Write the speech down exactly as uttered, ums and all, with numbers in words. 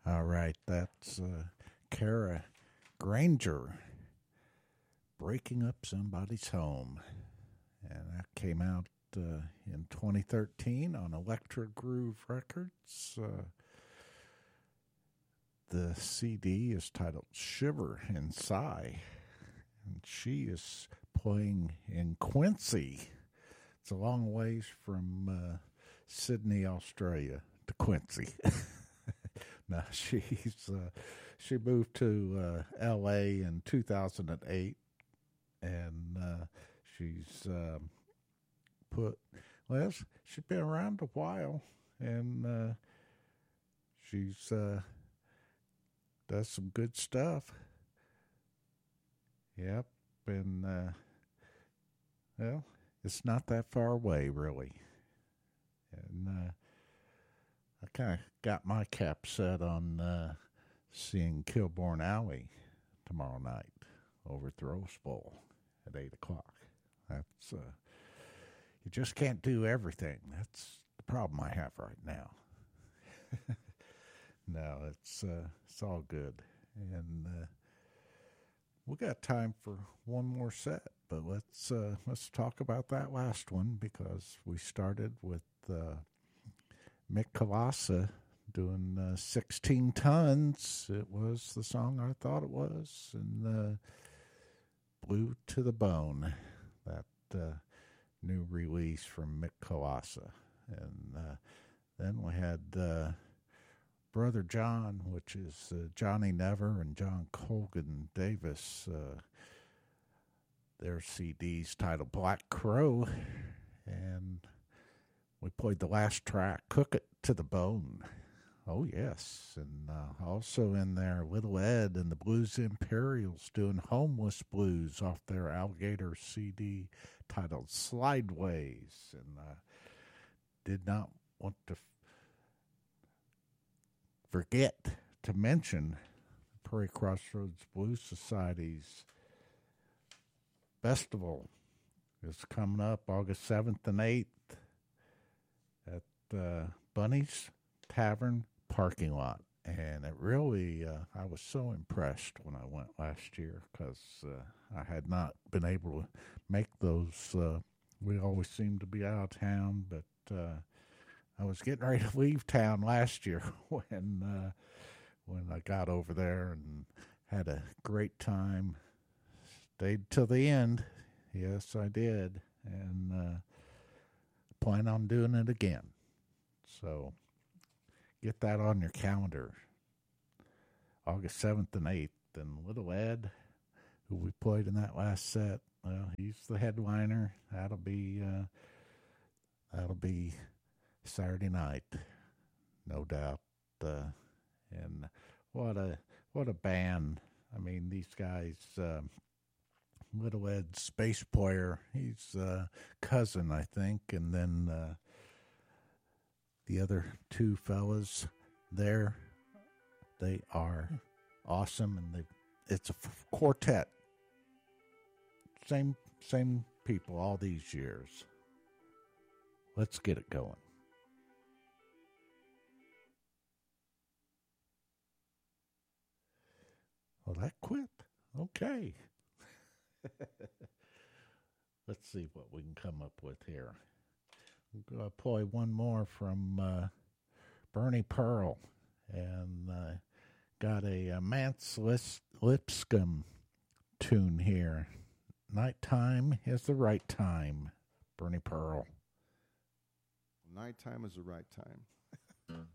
All right, that's uh, Kara Granger, Breaking Up Somebody's Home. And that came out uh, in twenty thirteen on Electra Groove Records. Uh, the C D is titled Shiver and Sigh. And she is playing in Quincy. It's a long ways from uh, Sydney, Australia to Quincy. No, she's uh, she moved to uh, L A in two thousand eight, and uh, she's uh, put well. She's been around a while, and uh, she's uh, does some good stuff. Yep, and uh, well, it's not that far away, really, and. Uh, I kind of got my cap set on uh, seeing Kilbourne Alley tomorrow night over at the Rose Bowl at eight o'clock. That's uh, you just can't do everything. That's the problem I have right now. No, it's uh, it's all good, and uh, we got time for one more set. But let's uh, let's talk about that last one because we started with. Uh, Mick Kolassa doing uh, sixteen tons. It was the song I thought it was. And uh, Blue to the Bone, that uh, new release from Mick Kolassa. And uh, then we had uh, Brother John, which is uh, Johnny Never and John Colgan Davis. Uh, their C D's titled Black Crow. And we played the last track, Cook It to the Bone. Oh, yes. And uh, also in there, Little Ed and the Blues Imperials doing Homeless Blues off their Alligator C D titled Slideways. And uh, did not want to f- forget to mention Prairie Crossroads Blues Society's festival is coming up August seventh and eighth. At uh, Bunny's Tavern parking lot. And it really, uh, I was so impressed when I went last year because uh, I had not been able to make those. Uh, we always seem to be out of town, but uh, I was getting ready to leave town last year when, uh, when I got over there and had a great time. Stayed till the end. Yes, I did. And, uh, plan on doing it again. So get that on your calendar. August seventh and eighth. And Little Ed, who we played in that last set, well, he's the headliner. That'll be uh, that'll be Saturday night, no doubt. Uh, and what a what a band. I mean, these guys. Uh, Little Ed's bass player, he's uh, cousin, I think, and then uh, the other two fellas there, they are awesome, and they it's a f- quartet, same same people all these years. Let's get it going. Well, that quit. Okay. Let's see what we can come up with here. I'm going to play one more from uh, Bernie Pearl. And uh, got a, a Mance Lipscomb tune here. Nighttime is the right time. Bernie Pearl. Nighttime is the right time.